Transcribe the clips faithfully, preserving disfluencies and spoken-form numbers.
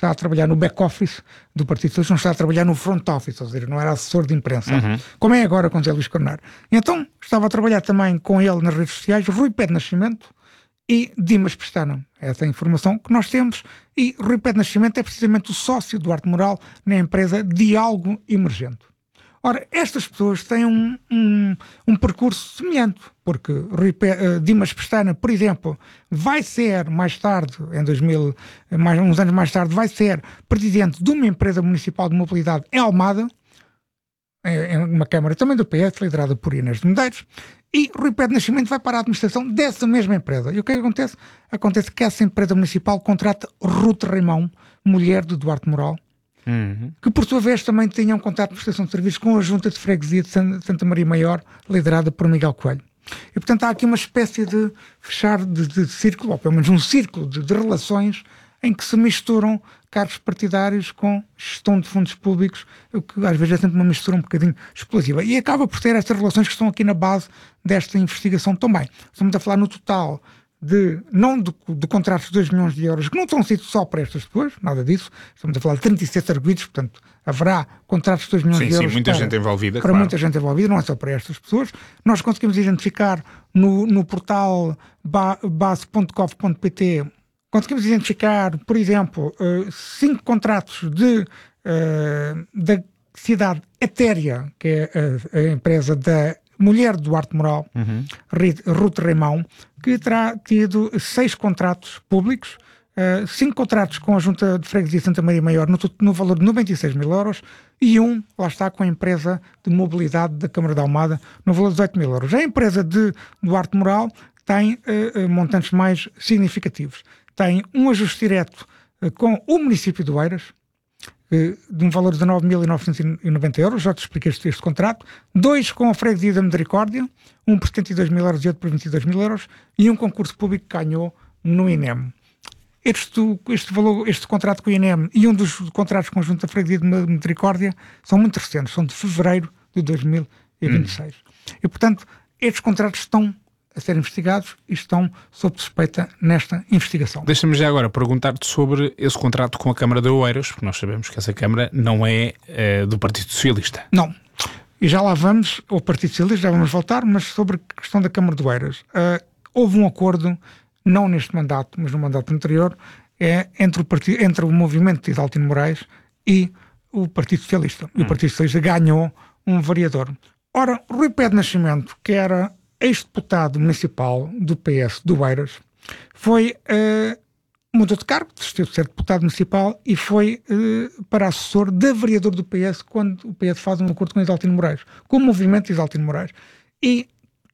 está a trabalhar no back-office do Partido Socialista, não está a trabalhar no front-office, ou seja, não era assessor de imprensa, uhum. como é agora com José Luís Carneiro. Então, estava a trabalhar também com ele nas redes sociais, Rui Pé de Nascimento e Dimas Pestana. Essa é a informação que nós temos. E Rui Pé de Nascimento é precisamente o sócio do Duarte Moral na empresa Diálogo Emergente. Ora, estas pessoas têm um, um, um percurso semelhante, porque Rui Pé, uh, Dimas Pestana, por exemplo, vai ser mais tarde, em dois mil, mais, uns anos mais tarde, vai ser presidente de uma empresa municipal de mobilidade em Almada, em uma Câmara também do P S, liderada por Inês de Medeiros, e Rui Pé de Nascimento vai para a administração dessa mesma empresa. E o que é que acontece? Acontece que essa empresa municipal contrata Ruth Reimão, mulher de Duarte Moral, Uhum. que por sua vez também tinha um contrato de prestação de serviços com a Junta de Freguesia de Santa Maria Maior, liderada por Miguel Coelho. E portanto há aqui uma espécie de fechar de, de círculo, ou pelo menos um círculo de, de relações em que se misturam cargos partidários com gestão de fundos públicos, o que às vezes é sempre uma mistura um bocadinho explosiva. E acaba por ter estas relações que estão aqui na base desta investigação também. Estamos a falar no total de, não de, de contratos de dois milhões de euros, que não estão sido só para estas pessoas, nada disso, estamos a falar de trinta e sete arguidos, portanto haverá contratos de dois milhões sim, de euros sim, muita para, gente envolvida, para claro. muita gente envolvida, não é só para estas pessoas. Nós conseguimos identificar no, no portal base ponto gov ponto pt, conseguimos identificar, por exemplo, cinco contratos de, uh, da cidade Etérea, que é a, a empresa da mulher de Duarte Moral, uhum. Ruth Reimão, que terá tido seis contratos públicos, uh, cinco contratos com a Junta de Freguesia de Santa Maria Maior no, no valor de noventa e seis mil euros e um, lá está, com a empresa de mobilidade da Câmara da Almada no valor de dezoito mil euros. A empresa de Duarte Moral tem uh, montantes mais significativos. Tem um ajuste direto uh, com o município de Oeiras, de um valor de nove mil novecentos e noventa euros, já te expliquei este, este contrato, dois com a Freguesia da Misericórdia, um por setenta e dois mil euros e outro por vinte e dois mil euros, e um concurso público que ganhou no INEM. Este, este, valor, este contrato com o INEM e um dos contratos com a Junta da Freguesia da Misericórdia são muito recentes, são de fevereiro de dois mil e vinte e seis. Hum. E, portanto, estes contratos estão a ser investigados e estão sob suspeita nesta investigação. Deixa-me já agora perguntar-te sobre esse contrato com a Câmara de Oeiras, porque nós sabemos que essa Câmara não é uh, do Partido Socialista. Não. E já lá vamos ao Partido Socialista, já vamos voltar, mas sobre a questão da Câmara de Oeiras. Uh, houve um acordo, não neste mandato, mas no mandato anterior, é, entre, o partido, entre o movimento de Isaltino Moraes e o Partido Socialista. E hum. o Partido Socialista ganhou um vereador. Ora, Rui Pé de Nascimento, que era ex-deputado municipal do P S do Oeiras, foi, uh, mudou de cargo, desistiu de ser deputado municipal e foi uh, para assessor da vereador do P S quando o P S faz um acordo com Isaltino Moraes, com o movimento de Isaltino Moraes. E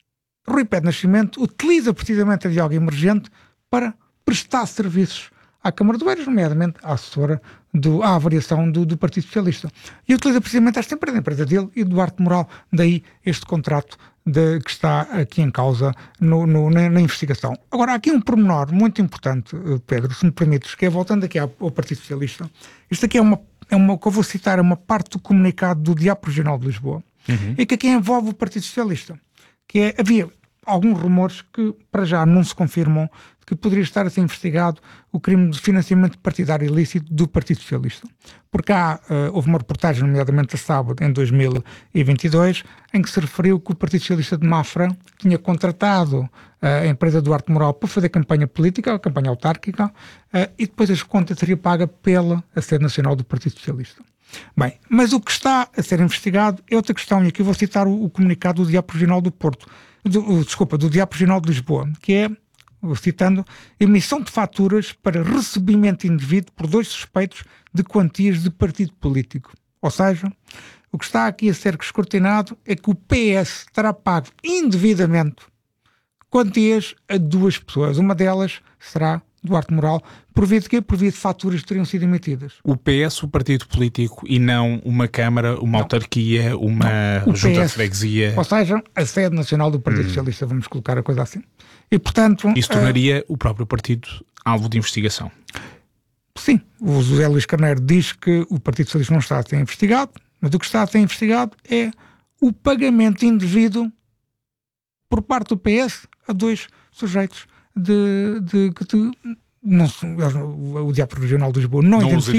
Rui Pé de Nascimento utiliza precisamente a Diálogo Emergente para prestar serviços à Câmara de Oeiras, nomeadamente à assessora, do, à avaliação do, do Partido Socialista. E utiliza precisamente esta empresa, a empresa dele e do Duarte Moral, daí este contrato de, que está aqui em causa no, no, na, na investigação. Agora, há aqui um pormenor muito importante, Pedro, se me permites, que é, voltando aqui ao, ao Partido Socialista, isto aqui é uma, é uma, que eu vou citar, é uma parte do comunicado do Diabo Regional de Lisboa, uhum. e que aqui envolve o Partido Socialista, que é, havia alguns rumores que, para já, não se confirmam, que poderia estar a ser investigado o crime de financiamento partidário ilícito do Partido Socialista. Porque há, uh, houve uma reportagem, nomeadamente a sábado, em dois mil e vinte e dois, em que se referiu que o Partido Socialista de Mafra tinha contratado uh, a empresa Duarte Moral para fazer campanha política, a campanha autárquica, uh, e depois a conta seria paga pela a sede nacional do Partido Socialista. Bem, mas o que está a ser investigado é outra questão, e aqui vou citar o, o comunicado do Diabo Regional do Porto, do, o, desculpa, do Diabo Regional de Lisboa, que é, citando, emissão de faturas para recebimento indevido por dois suspeitos de quantias de partido político. Ou seja, o que está aqui a ser escrutinado é que o P S terá pago indevidamente quantias a duas pessoas. Uma delas será Duarte Moral, por via de quê? Por via de faturas que teriam sido emitidas. O P S, o partido político, e não uma Câmara, uma não. autarquia, uma não. junta P S, de freguesia. Ou seja, a sede nacional do Partido hum. Socialista, vamos colocar a coisa assim. E, portanto, isso tornaria uh, o próprio partido alvo de investigação. Sim, o José Luís Carneiro diz que o Partido Socialista não está a ser investigado, mas o que está a ser investigado é o pagamento indevido por parte do P S a dois sujeitos de, de, de, de não, o Diabo Regional de Lisboa não, não identifica